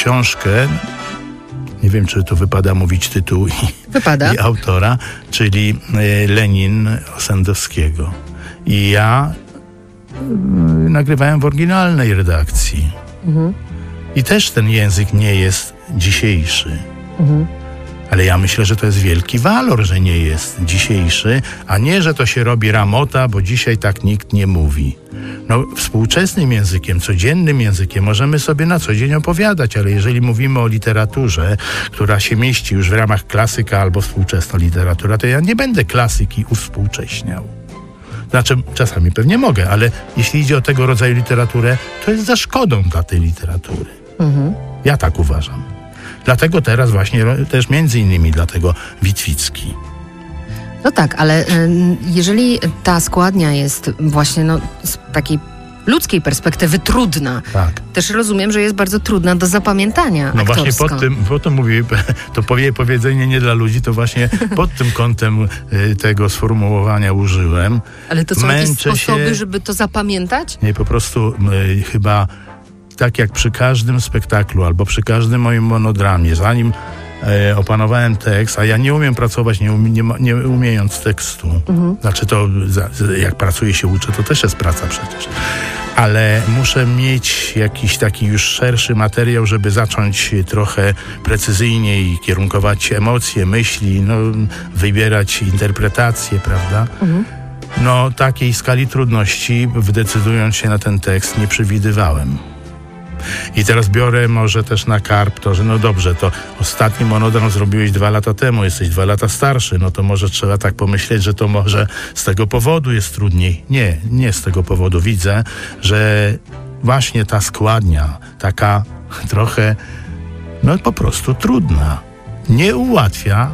książkę, nie wiem, czy to wypada mówić tytuł i autora, czyli Lenin Osendowskiego. I ja nagrywałem w oryginalnej redakcji. I też ten język nie jest dzisiejszy. Ale ja myślę, że to jest wielki walor, że nie jest dzisiejszy, a nie, że to się robi ramota, bo dzisiaj tak nikt nie mówi. No, współczesnym językiem, codziennym językiem możemy sobie na co dzień opowiadać, ale jeżeli mówimy o literaturze, która się mieści już w ramach klasyka albo współczesna literatura, to ja nie będę klasyki uwspółcześniał. Znaczy, czasami pewnie mogę, ale jeśli idzie o tego rodzaju literaturę, to jest za szkodą dla tej literatury. Ja tak uważam. Dlatego teraz właśnie, też między innymi dlatego Witwicki. No tak, ale jeżeli ta składnia jest właśnie z takiej ludzkiej perspektywy trudna, tak. Też rozumiem, że jest bardzo trudna do zapamiętania aktorsko. Właśnie po tym mówię, to powiedzenie nie dla ludzi, to właśnie pod tym kątem tego sformułowania użyłem. Ale to są jakieś sposoby, żeby to zapamiętać? Nie, po prostu chyba tak jak przy każdym spektaklu albo przy każdym moim monodramie, zanim opanowałem tekst, a ja nie umiem pracować nie umiejąc tekstu. Znaczy to jak pracuję się uczę, to też jest praca przecież. Ale muszę mieć jakiś taki już szerszy materiał, żeby zacząć trochę precyzyjniej kierunkować emocje, myśli, wybierać interpretacje, prawda? No takiej skali trudności, decydując się na ten tekst, nie przewidywałem. I teraz biorę może też na karp to, że no dobrze, to ostatni monodram zrobiłeś 2 lata temu, jesteś 2 lata starszy, no to może trzeba tak pomyśleć, że to może z tego powodu jest trudniej. Nie z tego powodu. Widzę, że właśnie ta składnia, taka trochę, po prostu trudna, nie ułatwia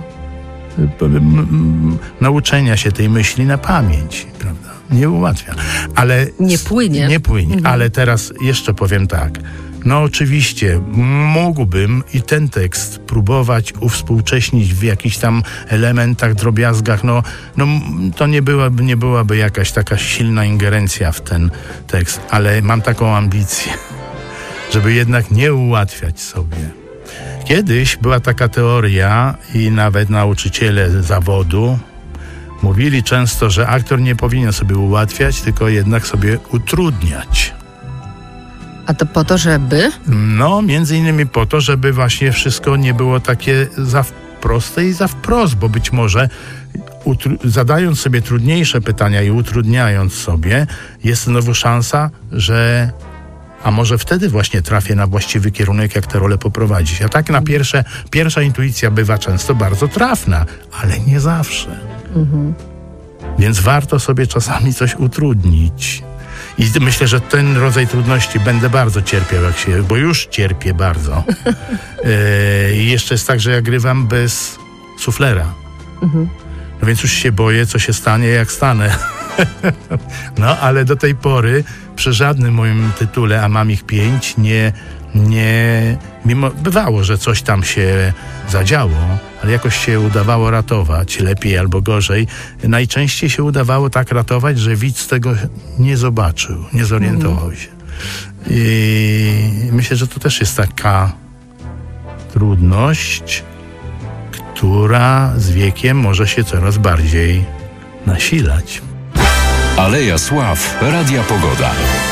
nauczenia się tej myśli na pamięć, prawda? Nie ułatwia. Ale nie płynie. Ale teraz jeszcze powiem tak. No oczywiście mógłbym i ten tekst próbować uwspółcześnić w jakichś tam elementach, drobiazgach. To nie byłaby jakaś taka silna ingerencja w ten tekst, ale mam taką ambicję, żeby jednak nie ułatwiać sobie. Kiedyś była taka teoria i nawet nauczyciele zawodu mówili często, że aktor nie powinien sobie ułatwiać, tylko jednak sobie utrudniać. A to po to, żeby? Między innymi po to, żeby właśnie wszystko nie było takie za proste i za wprost, bo być może zadając sobie trudniejsze pytania i utrudniając sobie, jest znowu szansa, że a może wtedy właśnie trafię na właściwy kierunek, jak tę rolę poprowadzić. A tak na pierwsza intuicja bywa często bardzo trafna, ale nie zawsze. Więc warto sobie czasami coś utrudnić. I myślę, że ten rodzaj trudności będę bardzo cierpiał, bo już cierpię bardzo. I jeszcze jest tak, że ja grywam bez suflera. No więc już się boję, co się stanie, jak stanę. Ale do tej pory przy żadnym moim tytule, a mam ich 5, mimo bywało, że coś tam się zadziało, ale jakoś się udawało ratować, lepiej albo gorzej. Najczęściej się udawało tak ratować, że widz tego nie zobaczył, nie zorientował się. I myślę, że to też jest taka trudność, która z wiekiem może się coraz bardziej nasilać. Aleja Sław, Radia Pogoda.